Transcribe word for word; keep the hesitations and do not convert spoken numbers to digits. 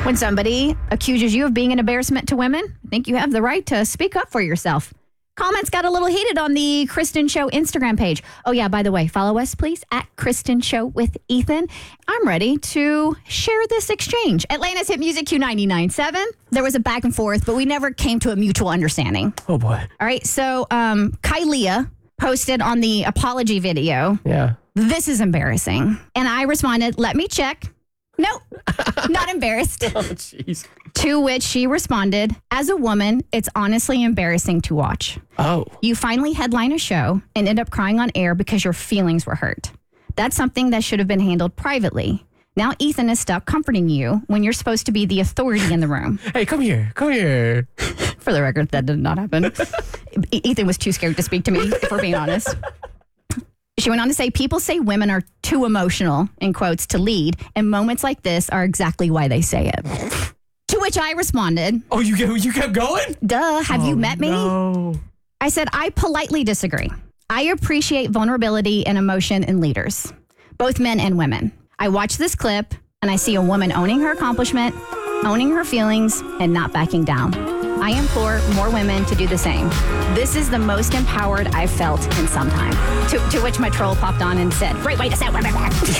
When somebody accuses you of being an embarrassment to women, I think you have the right to speak up for yourself. Comments got a little heated on the Kristen Show Instagram page. Oh, yeah, by the way, follow us, please, at Kristen Show with Ethan. I'm ready to share this exchange. Atlanta's hit music Q ninety-nine point seven. There was a back and forth, but we never came to a mutual understanding. Oh, boy. All right, so um, Kylia posted on the apology video, Yeah. "This is embarrassing." And I responded, "Let me check." Nope, not embarrassed. Oh, jeez. To which she responded, "As a woman, it's honestly embarrassing to watch. Oh. You finally headline a show and end up crying on air because your feelings were hurt. That's something that should have been handled privately. Now Ethan is stuck comforting you when you're supposed to be the authority in the room." Hey, come here. Come here. For the record, that did not happen. E- Ethan was too scared to speak to me, if we're being honest. She went on to say, "People say women are too emotional," in quotes, "to lead, and moments like this are exactly why they say it." To which I responded, Oh, you kept, you kept going? "Duh, have you met me?" No. I said, "I politely disagree. I appreciate vulnerability and emotion in leaders, both men and women. I watch this clip and I see a woman owning her accomplishment, owning her feelings, and not backing down. I implore more women to do the same. This is the most empowered I've felt in some time." To, to which my troll popped on and said, "Great way to say it."